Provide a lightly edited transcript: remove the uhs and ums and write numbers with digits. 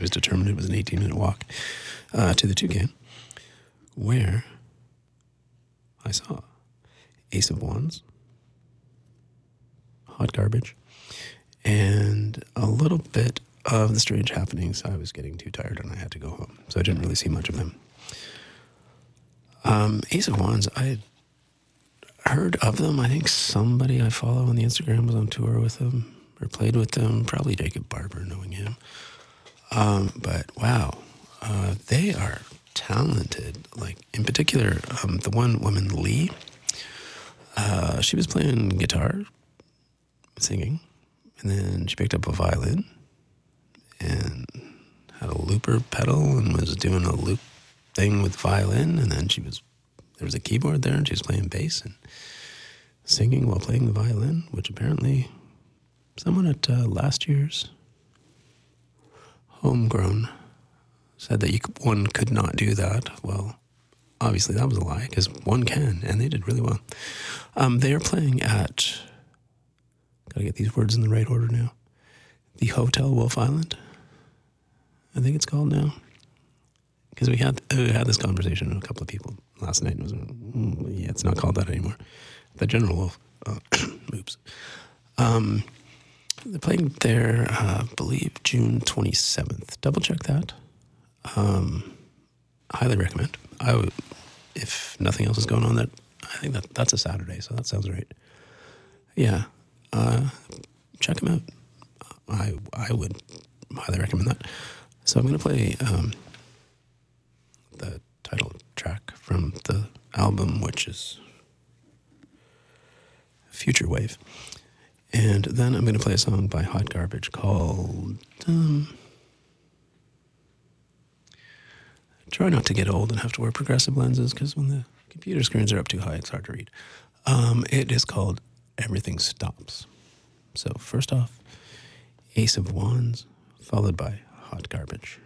was determined it was an 18-minute walk to the Toucan, where I saw Ace of Wands, Hot Garbage, and a little bit of The Strange Happenings. I was getting too tired and I had to go home, so I didn't really see much of him. Ace of Wands, I had heard of them. I think somebody I follow on the Instagram was on tour with them or played with them, probably Jacob Barber, knowing him. But wow, they are talented. Like, in particular, the one woman, Lee, she was playing guitar, singing, and then she picked up a violin and had a looper pedal and was doing a loop thing with violin, and then there was a keyboard there and she was playing bass and singing while playing the violin, which apparently someone at last year's Homegrown said that one could not do that. Well, obviously that was a lie, because one can, and they did really well. They are playing at, gotta get these words in the right order now, the Hotel Wolf Island, I think it's called now. Because we had this conversation with a couple of people last night, and it was, yeah, it's not called that anymore. The General Wolf. Oops. They're playing there, I believe, June 27th. Double check that. Highly recommend. I would, if nothing else is going on, I think that's a Saturday, so that sounds right. Yeah. Check them out. I would highly recommend that. So I'm going to play the title track from the album, which is Future Wave. And then I'm going to play a song by Hot Garbage called Try Not to Get Old and Have to Wear Progressive Lenses, because when the computer screens are up too high, it's hard to read. It is called Everything Stops. So first off, Ace of Wands, followed by Hot Garbage.